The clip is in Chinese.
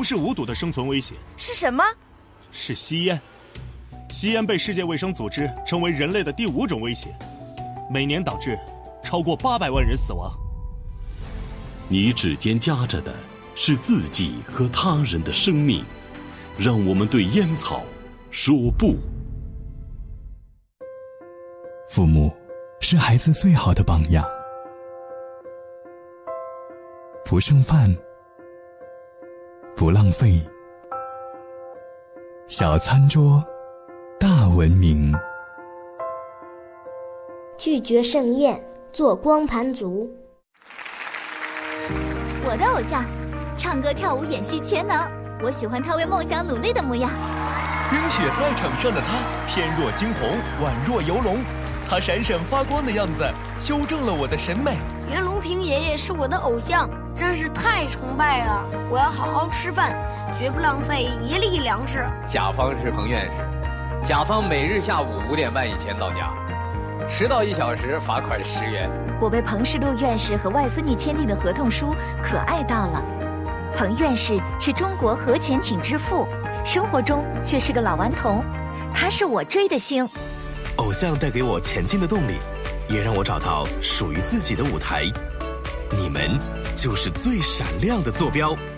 视无睹的生存威胁。 是什么？ 是吸烟。吸烟被世界卫生组织称为人类的第5种威胁，每年导致超过800万人死亡。 你指尖夹着的是自己和他人的生命，让我们对烟草说不。 父母是孩子最好的榜样，不剩饭，不浪费，小餐桌大文明。 拒绝盛宴，做光盘族。 我的偶像，唱歌跳舞演戏全能，我喜欢他为梦想努力的模样。 冰雪赛场上的他，翩若惊鸿，宛若游龙，他闪闪发光的样子，修正了我的审美。 袁隆平爷爷是我的偶像，真是太崇拜了！我要好好吃饭，绝不浪费一粒粮食。 甲方是彭院士，甲方每日下午5点半以前到家，迟到1小时罚款10元。 我为彭世禄院士和外孙女签订的合同书可爱到了。彭院士是中国核潜艇之父，生活中却是个老顽童，他是我追的星。 偶像带给我前进的动力，也让我找到属于自己的舞台。你们就是最闪亮的坐标。